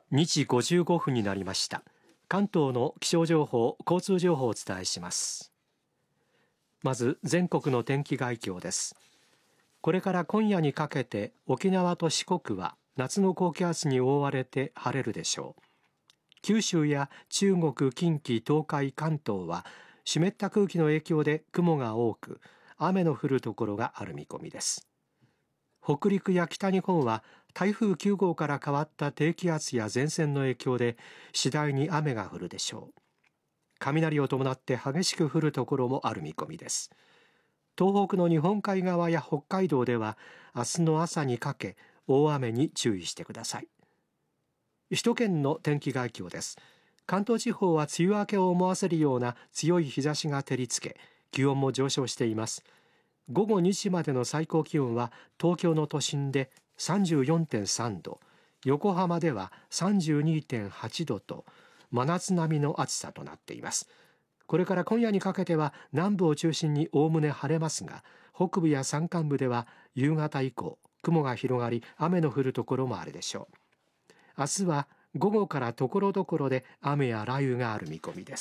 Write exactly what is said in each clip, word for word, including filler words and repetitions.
にじごじゅうごふんになりました。関東の気象情報、交通情報をお伝えします。まず全国の天気概況です。これから今夜にかけて沖縄と四国は夏の高気圧に覆われて晴れるでしょう。九州や中国、近畿、東海、関東は湿った空気の影響で雲が多く雨の降るところがある見込みです。北陸や北日本は台風きゅうごうから変わった低気圧や前線の影響で次第に雨が降るでしょう。雷を伴って激しく降るところもある見込みです。東北の日本海側や北海道では明日の朝にかけ大雨に注意してください。首都圏の天気概況です。関東地方は梅雨明けを思わせるような強い日差しが照りつけ気温も上昇しています。午後にじまでの最高気温は東京の都心で さんじゅうよんてんさんど、横浜では さんじゅうにてんはちどと真夏並みの暑さとなっています。これから今夜にかけては南部を中心におおむね晴れますが、北部や山間部では夕方以降雲が広がり雨の降るところもあるでしょう。明日は午後からところどころで雨や雷雨がある見込みです。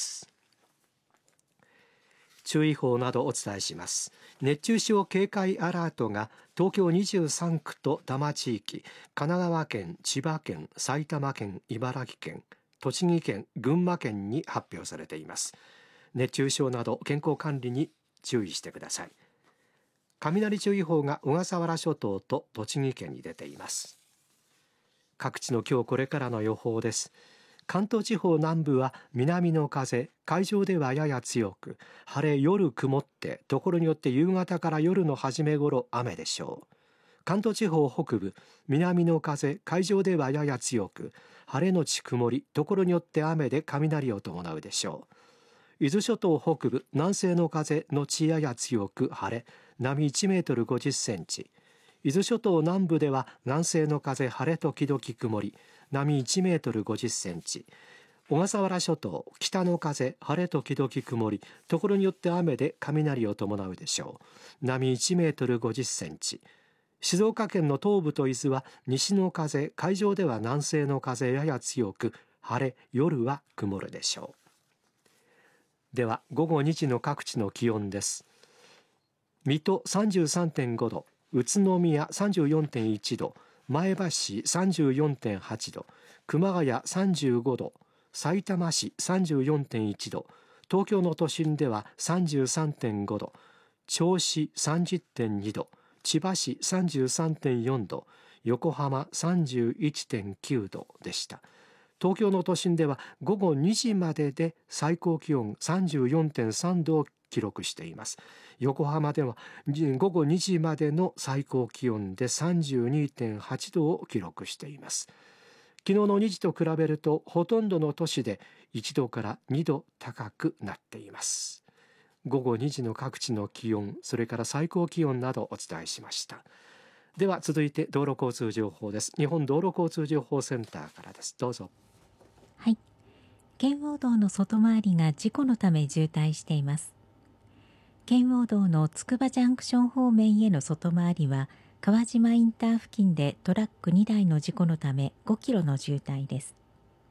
注意報などお伝えします。熱中症警戒アラートが東京にじゅうさんくと多摩地域、神奈川県、千葉県、埼玉県、茨城県、栃木県、群馬県に発表されています。熱中症など健康管理に注意してください。雷注意報が小笠原諸島と栃木県に出ています。各地の今日これからの予報です。関東地方南部は南の風、海上ではやや強く、晴れ夜曇ってところによって夕方から夜の初め頃雨でしょう。関東地方北部、南の風、海上ではやや強く、晴れのち曇り、ところによって雨で雷を伴うでしょう。伊豆諸島北部、南西の風のちやや強く晴れ、波いちメートルごじゅっセンチ。伊豆諸島南部では南西の風晴れ時々曇り、波いちメートルごじゅっセンチ。小笠原諸島北の風晴れ時々曇り、ところによって雨で雷を伴うでしょう。波いちメートルごじゅっセンチ。静岡県の東部と伊豆は西の風、海上では南西の風やや強く晴れ、夜は曇るでしょう。では午後にじの各地の気温です。水戸 さんじゅうさんてんごど、宇都宮 さんじゅうよんてんいちど、前橋市 さんじゅうよんてんはちど、熊谷さんじゅうごど、さいたま市 さんじゅうよんてんいちど、東京の都心では さんじゅうさんてんごど、銚子 さんじゅってんにど、千葉市 さんじゅうさんてんよんど、横浜 さんじゅういってんきゅうどでした。東京の都心では午後にじまでで最高気温 さんじゅうよんてんさんどを記録しています。横浜では午後にじまでの最高気温で さんじゅうにてんはちどを記録しています。昨日のにじと比べるとほとんどの都市でいちどからにど高くなっています。午後にじの各地の気温、それから最高気温などお伝えしました。では続いて道路交通情報です。日本道路交通情報センターからです。どうぞ。 はい、圏央道の外回りが事故のため渋滞しています。圏央道のつくばジャンクション方面への外回りは川島インター付近でトラックにだいの事故のためごキロの渋滞です。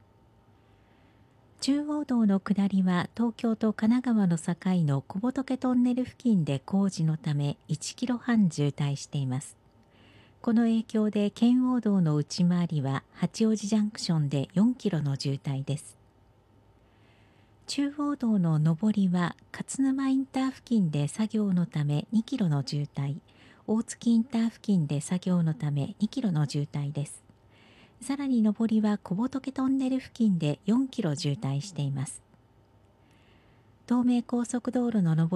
中央道の下りは東京と神奈川の境の小仏トンネル付近で工事のためいちキロはん渋滞しています。この影響で圏央道の内回りは八王子ジャンクションでよんキロの渋滞です。中央道の上りは勝沼インター付近で作業のためにキロの渋滞、大月インター付近で作業のためにキロの渋滞です。さらに上りは小仏トンネル付近でよんキロ渋滞しています。東名高速道路の上